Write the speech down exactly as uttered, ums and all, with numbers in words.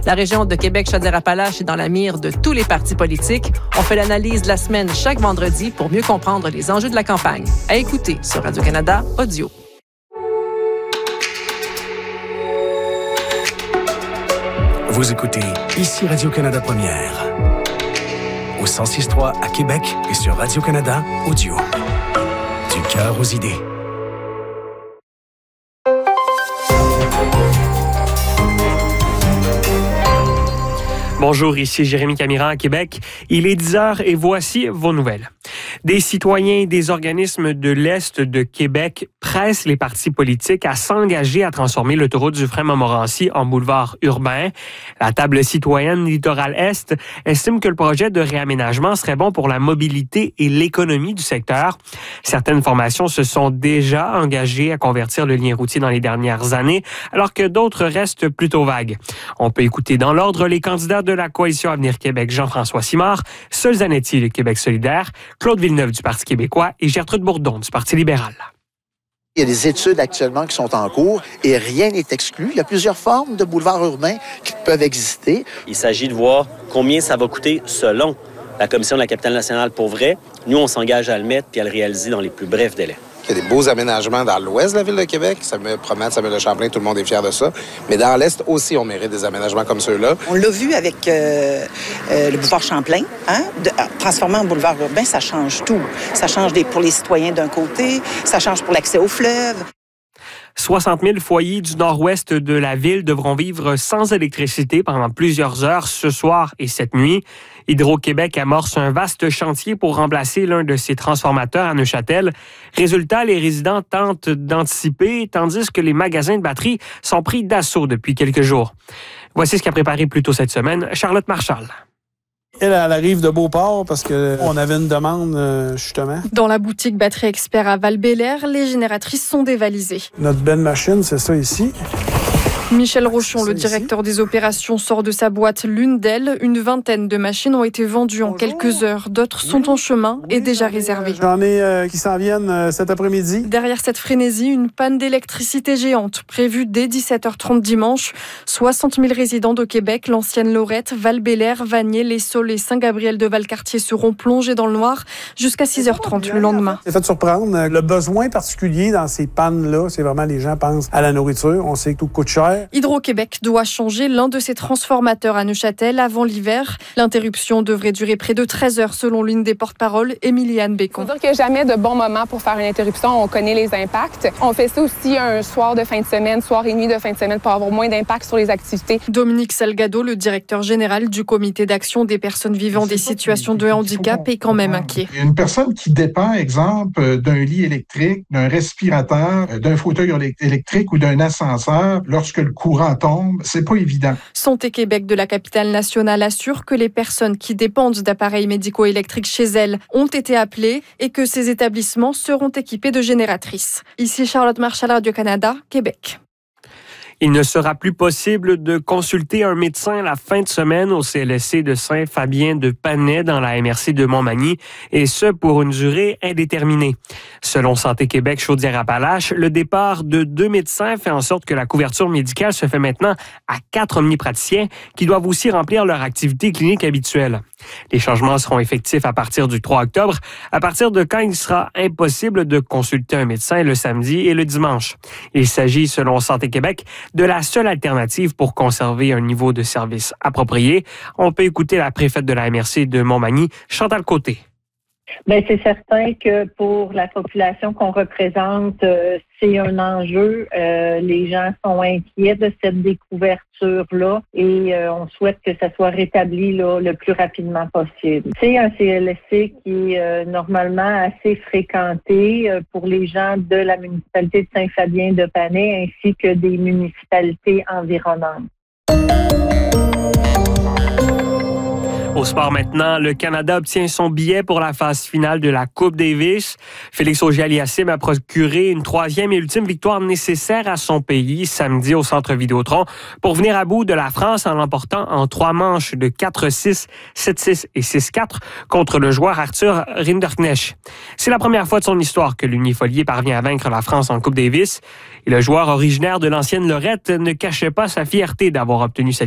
La région de Québec-Chaudière-Appalaches est dans la mire de tous les partis politiques. On fait l'analyse de la semaine chaque vendredi pour mieux comprendre les enjeux de la campagne. À écouter sur Radio-Canada Audio. Vous écoutez ici Radio-Canada Première. Au cent six point trois à Québec et sur Radio-Canada Audio. Du cœur aux idées. Bonjour, ici Jérémy Camiran à Québec. Il est dix heures et voici vos nouvelles. Des citoyens et des organismes de l'Est de Québec pressent les partis politiques à s'engager à transformer l'autoroute Dufresne-Montmorency en boulevard urbain. La table citoyenne Littoral-Est estime que le projet de réaménagement serait bon pour la mobilité et l'économie du secteur. Certaines formations se sont déjà engagées à convertir le lien routier dans les dernières années, alors que d'autres restent plutôt vagues. On peut écouter dans l'ordre les candidats de la Coalition Avenir Québec, Jean-François Simard, Sol Zanetti du Québec solidaire, Claude Villeneuve du Parti québécois et Gertrude Bourdon du Parti libéral. Il y a des études actuellement qui sont en cours et rien n'est exclu. Il y a plusieurs formes de boulevards urbains qui peuvent exister. Il s'agit de voir combien ça va coûter selon la Commission de la capitale nationale pour vrai. Nous, on s'engage à le mettre puis à le réaliser dans les plus brefs délais. Il y a des beaux aménagements dans l'ouest de la ville de Québec. Ça me promet, ça me le Champlain, tout le monde est fier de ça. Mais dans l'est aussi, on mérite des aménagements comme ceux-là. On l'a vu avec euh, euh, le boulevard Champlain. Hein? De, euh, transformer en boulevard urbain, ça change tout. Ça change des, pour les citoyens d'un côté, ça change pour l'accès au fleuve. soixante mille foyers du nord-ouest de la ville devront vivre sans électricité pendant plusieurs heures ce soir et cette nuit. Hydro-Québec amorce un vaste chantier pour remplacer l'un de ses transformateurs à Neuchâtel. Résultat, les résidents tentent d'anticiper, tandis que les magasins de batteries sont pris d'assaut depuis quelques jours. Voici ce qu'a préparé plus tôt cette semaine Charlotte Marchal. Elle, elle arrive de Beauport parce qu'on avait une demande, justement. Dans la boutique Batterie Expert à Val-Bélair, les génératrices sont dévalisées. Notre belle machine, c'est ça ici. Michel Rochon, le directeur des opérations, sort de sa boîte l'une d'elles. Une vingtaine de machines ont été vendues en quelques heures. D'autres sont en chemin et déjà réservées. J'en ai euh, qui s'en viennent euh, cet après-midi. Derrière cette frénésie, une panne d'électricité géante prévue dès dix-sept heures trente dimanche. soixante mille résidents de Québec, l'ancienne Lorette, Val-Bélair, Vanier, Les Saules et Saint-Gabriel-de-Valcartier seront plongés dans le noir jusqu'à six heures trente le lendemain. C'est fait surprendre. Le besoin particulier dans ces pannes-là, c'est vraiment les gens pensent à la nourriture. On sait que tout coûte cher. Hydro-Québec doit changer l'un de ses transformateurs à Neuchâtel avant l'hiver. L'interruption devrait durer près de treize heures selon l'une des porte-paroles, Émiliane Bécon. Il faut dire qu'il n'y a jamais de bon moment pour faire une interruption. On connaît les impacts. On fait ça aussi un soir de fin de semaine, soir et nuit de fin de semaine pour avoir moins d'impact sur les activités. Dominique Salgado, le directeur général du comité d'action des personnes vivant des situations de handicap, est quand même inquiet. Une personne qui dépend, exemple, d'un lit électrique, d'un respirateur, d'un fauteuil électrique ou d'un ascenseur, lorsque le courant tombe, c'est pas évident. Santé Québec de la capitale nationale assure que les personnes qui dépendent d'appareils médicaux électriques chez elles ont été appelées et que ces établissements seront équipés de génératrices. Ici Charlotte Marchal, Radio-Canada, Québec. Il ne sera plus possible de consulter un médecin la fin de semaine au C L S C de Saint-Fabien-de-Panay dans la M R C de Montmagny, et ce pour une durée indéterminée. Selon Santé Québec Chaudière-Appalaches, le départ de deux médecins fait en sorte que la couverture médicale se fait maintenant à quatre omnipraticiens qui doivent aussi remplir leur activité clinique habituelle. Les changements seront effectifs à partir du trois octobre, à partir de quand il sera impossible de consulter un médecin le samedi et le dimanche. Il s'agit, selon Santé Québec, de la seule alternative pour conserver un niveau de service approprié. On peut écouter la préfète de la M R C de Montmagny, Chantal Côté. Bien, c'est certain que pour la population qu'on représente, euh, c'est un enjeu. Euh, les gens sont inquiets de cette découverture-là et euh, on souhaite que ça soit rétabli là, le plus rapidement possible. C'est un C L S C qui est euh, normalement assez fréquenté euh, pour les gens de la municipalité de Saint-Fabien-de-Panay ainsi que des municipalités environnantes. Au sport maintenant, le Canada obtient son billet pour la phase finale de la Coupe Davis. Félix Auger-Aliassime a procuré une troisième et ultime victoire nécessaire à son pays samedi au Centre Vidéotron pour venir à bout de la France en l'emportant en trois manches de quatre six, sept six et six quatre contre le joueur Arthur Rinderknecht. C'est la première fois de son histoire que l'Unifolier parvient à vaincre la France en Coupe Davis. Et le joueur originaire de l'ancienne Lorette ne cachait pas sa fierté d'avoir obtenu cette